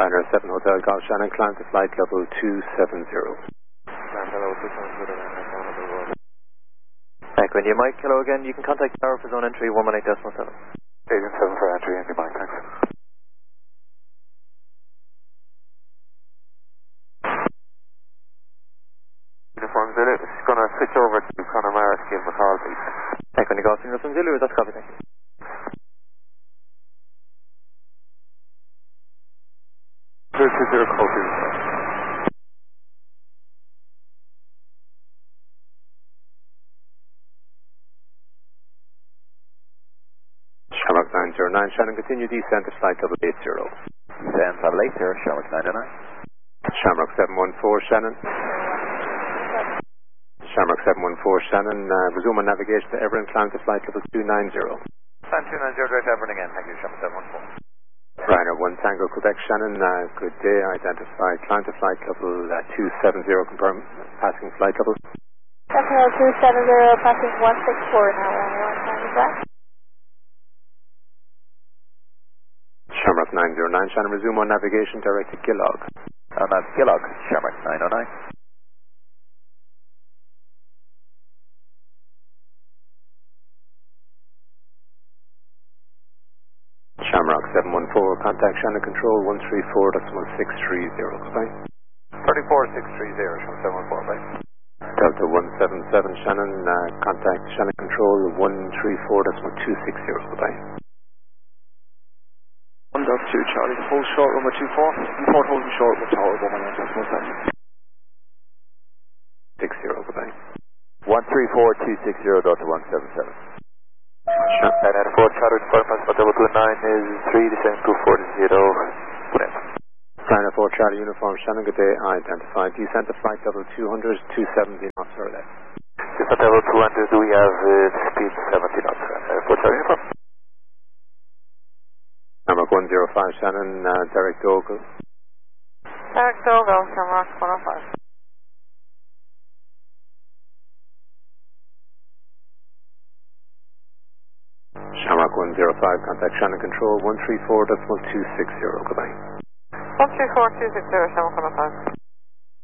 Ryanair 7 Hotel Golf Shannon, climb to flight level 270. When you Mike, hello again. You can contact Tower for zone entry 118.7. Agent 7 for entry, Andy Mike, thanks. Uniform Zulu, just going to switch over to Connemara to give him a call, please. When you go to Uniform Zulu, that's copy, thank you. Zero call to Shamrock 909, Shannon, continue descent to flight level 80. Descent level 80, Shamrock 909. Shamrock 714, Shannon. Shamrock 714, Shannon, resume on navigation to Everin, climb to flight level 290. Climb 290 direct Everin again, thank you, Shamrock 714. Ryanair 1 Tango, Quebec, Shannon, good day, identified, climb to flight level 270, confirm passing flight level. Sentinel 270, passing 164 now, Ryanair 1 Tango, back. Shamrock 909, Shannon, resume on navigation direct to Gillog. That's Gillog, Shamrock 909. Shamrock 714, contact Shannon Control 134.1630, goodbye. 34630, Shamrock 714, right? Delta 177, Shannon, contact Shannon Control 134.260, goodbye. 1.2 Charlie, hold short runway 24, report holding short with tower 118.7. 60, goodbye. 134.260, Delta 177. And at 4 Charlie, department for double 29 is 3, descend 240, whatever. Ryanair 4 Charlie Uniform, Shannon, good day, identified, descent to flight level 200, 270 knots or less. Descent level 200, we have speed 70 knots, 4 Charlie Uniform. Shamrock 105, Shannon, Derek Dogle. Derek Dogle, Shamrock 105. Shamrock 105, contact Shannon Control 134.260, goodbye. 134.260, Shamrock 105.